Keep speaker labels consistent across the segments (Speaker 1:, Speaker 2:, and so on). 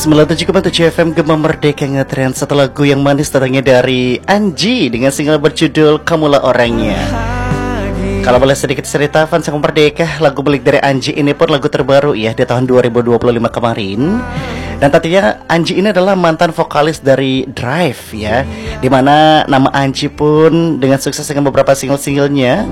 Speaker 1: 97,7 FM Gema Merdeka ngetren setelah lagu yang manis datangnya dari Anji dengan single berjudul Kamulah Orangnya. Kalau boleh sedikit cerita fans Gema Merdeka, lagu belik dari Anji ini pun lagu terbaru ya di tahun 2025 kemarin. Dan tentunya Anji ini adalah mantan vokalis dari Drive ya, dimana nama Anji pun dengan sukses dengan beberapa single-singlenya.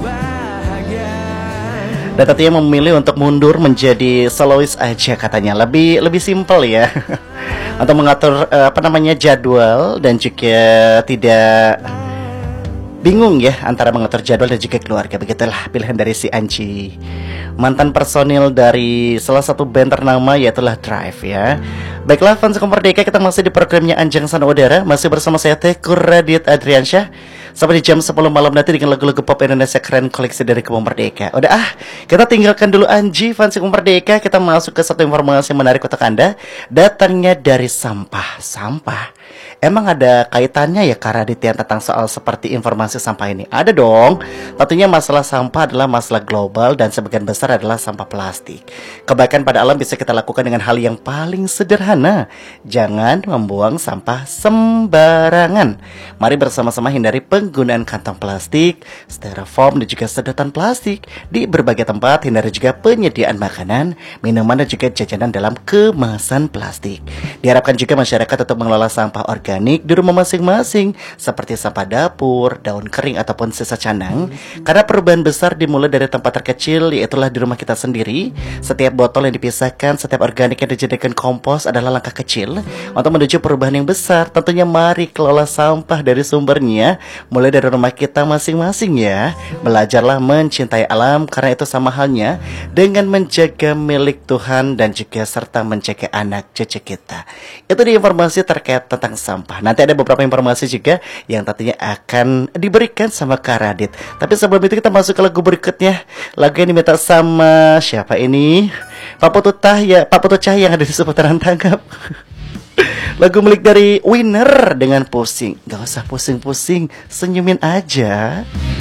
Speaker 1: Dan tentunya memilih untuk mundur menjadi solois aja katanya, lebih simpel ya untuk mengatur jadwal dan juga tidak bingung ya antara mengatur jadwal dan juga keluarga. Begitulah pilihan dari si Anji, mantan personil dari salah satu band ternama yaitulah Drive ya. Baiklah fans Gema Merdeka, kita masih di programnya Anjang Sana Udara, masih bersama saya Teguh Radit Adriansyah sampai di jam 10 malam nanti dengan lagu-lagu pop Indonesia keren koleksi dari Gema Merdeka. Udah kita tinggalkan dulu Anji fans Gema Merdeka, kita masuk ke satu informasi menarik untuk Anda, datangnya dari sampah. Emang ada kaitannya ya Kak Radit ya tentang soal seperti informasi sampah ini? Ada dong. Tentunya masalah sampah adalah masalah global dan sebagian besar adalah sampah plastik. Kebaikan pada alam bisa kita lakukan dengan hal yang paling sederhana. Jangan membuang sampah sembarangan. Mari bersama-sama hindari penggunaan kantong plastik, styrofoam dan juga sedotan plastik di berbagai tempat. Hindari juga penyediaan makanan, minuman dan juga jajanan dalam kemasan plastik. Diharapkan juga masyarakat tetap mengelola sampah organik di rumah masing-masing seperti sampah dapur, daun kering ataupun sisa canang. Karena perubahan besar dimulai dari tempat terkecil, yaitulah di rumah kita sendiri. Setiap botol yang dipisahkan, setiap organik yang dijadikan kompos adalah langkah kecil untuk menuju perubahan yang besar. Tentunya mari kelola sampah dari sumbernya, mulai dari rumah kita masing-masing ya. Belajarlah mencintai alam, karena itu sama halnya dengan menjaga milik Tuhan dan juga serta menjaga anak cucu kita. Itu di informasi terkait tentang sampah. Nanti ada beberapa informasi juga yang tentunya akan diberikan sama Kak Radit. Tapi sebelum itu kita masuk ke lagu berikutnya. Lagu yang diminta sama siapa ini? Pak Putu Cahya yang ada di seputaran tanggap. Lagu milik dari Winner dengan Pusing. Gak usah pusing-pusing, senyumin aja.